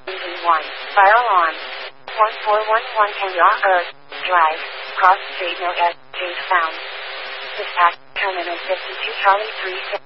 Engine 1. Fire alarm. 1411 Kendall Earth Drive. Cross Street, no SJ found. Dispatch, terminal 52 Charlie 36.